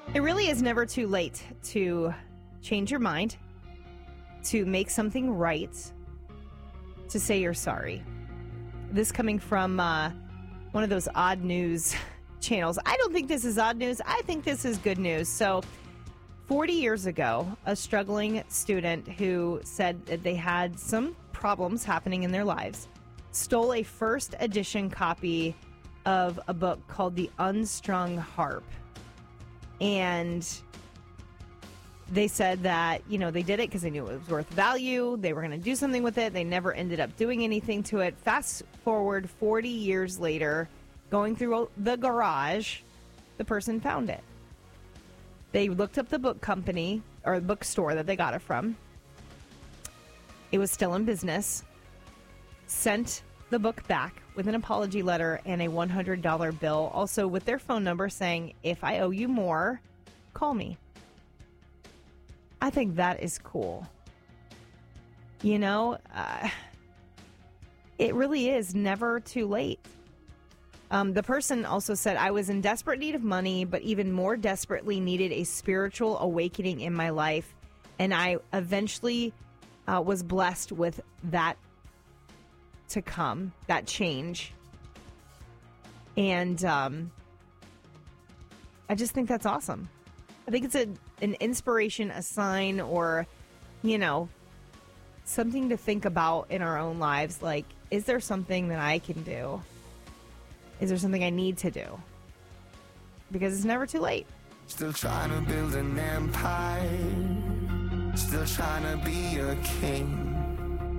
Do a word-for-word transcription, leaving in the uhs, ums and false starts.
It really is never too late to change your mind, to make something right, to say you're sorry. This coming from uh, one of those odd news channels. I don't think this is odd news. I think this is good news. So forty years ago, a struggling student who said that they had some problems happening in their lives stole a first edition copy of a book called The Unstrung Harp. And they said that, you know, they did it because they knew it was worth value. They were going to do something with it. They never ended up doing anything to it. Fast forward forty years later, going through the garage, the person found it. They looked up the book company or the bookstore that they got it from. It was still in business. Sent the book back with an apology letter and a one hundred dollars bill, also with their phone number saying, if I owe you more, call me. I think that is cool. You know, uh, it really is never too late. Um, the person also said, I was in desperate need of money, but even more desperately needed a spiritual awakening in my life. And I eventually uh, was blessed with that to come, that change. And um, I just think that's awesome. I think it's a an inspiration, a sign, or, you know, something to think about in our own lives. Like, is there something that I can do? Is there something I need to do? Because it's never too late. Still trying to build an empire. Still trying to be a king.